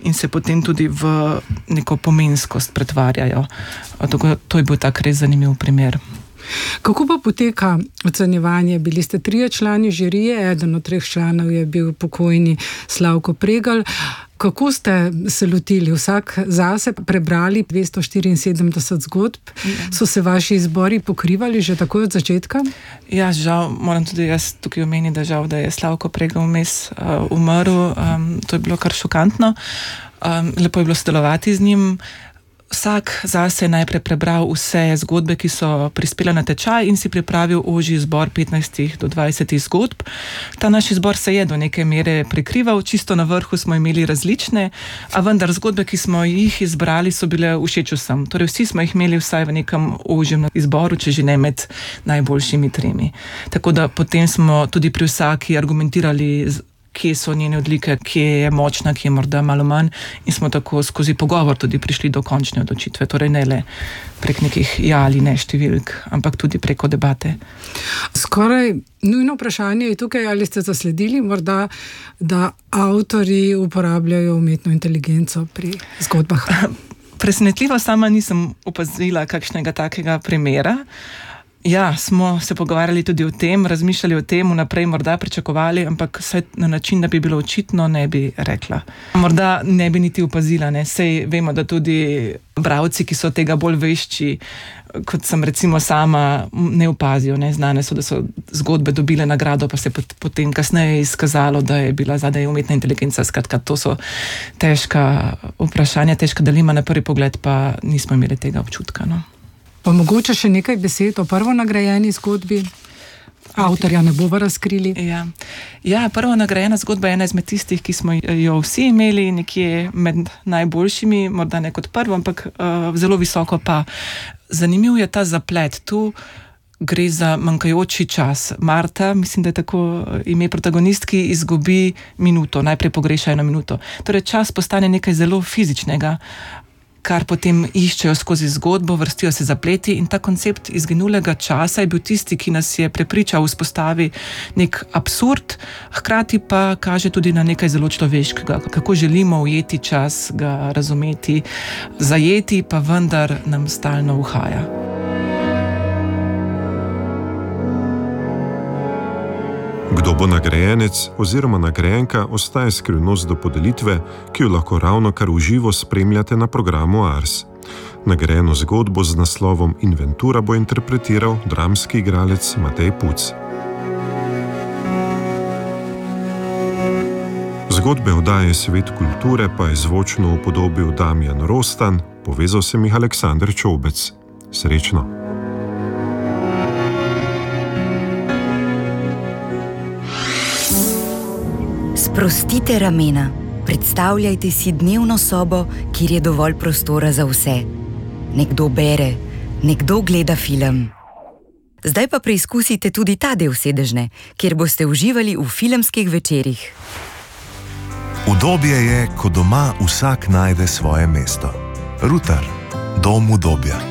in se potem tudi v neko pomenskost pretvarjajo. Tako, to je bil tak res zanimiv primer. Kako pa poteka ocenjevanje? Bili ste 3 člani žirije, eden od 3 članov je bil pokojni Slavko Pregl. Kako ste se lotili? Vsak zase prebrali 274 zgodb? So se vaši izbori pokrivali že takoj od začetka? Ja, žal, moram tudi jaz tukaj omeniti, da žal, da je Slavko Pregl vmes umrl. To je bilo kar šokantno. Lepo je bilo sodelovati z njim. Vsak zase je najprej prebral vse zgodbe, ki so prispele na tečaj in si pripravil ožji izbor 15 do 20 zgodb. Ta naš izbor se je do neke mere prekrival, čisto na vrhu smo imeli različne, a vendar zgodbe, ki smo jih izbrali, so bile všeč vsem. Torej vsi smo jih imeli vsaj v nekem ožjem izboru, če že ne med najboljšimi 3. Tako da potem smo tudi pri vsaki argumentirali, kje so njene odlike, kje je močna, kje je morda malo manj, in smo tako skozi pogovor tudi prišli do končne odločitve. Torej ne le prek nekih ja ali ne številk, ampak tudi preko debate. Skoraj nujno vprašanje je tukaj, ali ste zasledili morda, da avtorji uporabljajo umetno inteligenco pri zgodbah? Presenetljivo sama nisem opazila kakšnega takega primera. Ja, smo se pogovarjali tudi o tem, razmišljali o tem, vnaprej morda pričakovali, ampak vse na način, da bi bilo očitno, ne bi rekla. Morda ne bi niti opazila, ne. Sej vemo, da tudi bralci, ki so tega bolj vešči, kot sem recimo sama, ne opazijo, ne. Znane so, da so zgodbe dobile nagrado, pa se potem kasneje izkazalo, da je bila zadaj umetna inteligenca. Skratka, to so težka vprašanja, težka dilema, na prvi pogled pa nismo imeli tega občutka, no. Pa mogoče še nekaj besed o prvo nagrajeni zgodbi? Avtorja ne bova razkrili. Ja, prvo nagrajena zgodba je ena izmed tistih, ki smo jo vsi imeli nekje med najboljšimi, morda ne kot prvo, ampak zelo visoko pa. Zanimiv je ta zaplet. Tu gre za manjkajoči čas. Marta, mislim, da je tako ime protagonistki, izgubi minuto, najprej pogreša 1 minuto. Torej čas postane nekaj zelo fizičnega, kar potem iščejo skozi zgodbo, vrstijo se zapleti, in ta koncept izginulega časa je bil tisti, ki nas je prepričal vzpostavi nek absurd, hkrati pa kaže tudi na nekaj zelo človeškega, kako želimo ujeti čas, ga razumeti, zajeti, pa vendar nam stalno uhaja. Kdo bo nagrajenec oziroma nagrajenka, ostaje skrivnost do podelitve, ki jo lahko ravnokar v živo spremljate na programu Ars. Nagrajeno zgodbo z naslovom Inventura bo interpretiral dramski igralec Matej Puc. Zgodbe oddaje Svet kulture pa je zvočno upodobil Damjan Rostan, povezal se jih Aleksander Čobec. Srečno! Sprostite ramena. Predstavljajte si dnevno sobo, kjer je dovolj prostora za vse. Nekdo bere, nekdo gleda film. Zdaj pa preizkusite tudi ta del sedežne, kjer boste uživali v filmskih večerih. Udobje je, ko doma vsak najde svoje mesto. Rutar, dom udobja.